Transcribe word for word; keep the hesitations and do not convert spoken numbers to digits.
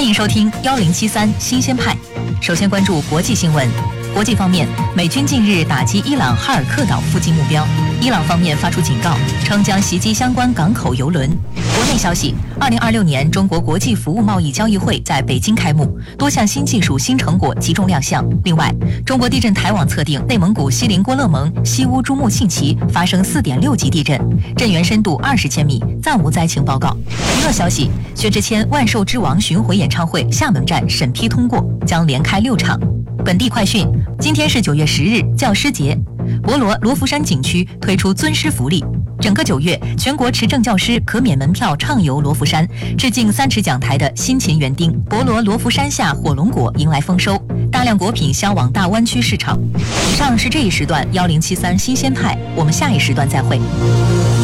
欢迎收听幺零七三新鲜派。首先关注国际新闻。国际方面，美军近日打击伊朗哈尔克岛附近目标，伊朗方面发出警告，称将袭击相关港口油轮。国内消息，二零二六年中国国际服务贸易交易会在北京开幕，多项新技术、新成果集中亮相。另外，中国地震台网测定，内蒙古锡林郭勒盟西乌珠穆沁旗发生四点六级地震，震源深度二十千米，暂无灾情报告。娱乐消息，薛之谦《万兽之王》巡回演唱会厦门站审批通过，将连开六场。本地快讯，今天是九月十日，教师节。博罗罗浮山景区推出尊师福利，整个九月，全国持证教师可免门票畅游罗浮山，致敬三尺讲台的辛勤园丁。博罗罗浮山下火龙果迎来丰收，大量果品销往大湾区市场。以上是这一时段幺零七三新鲜派，我们下一时段再会。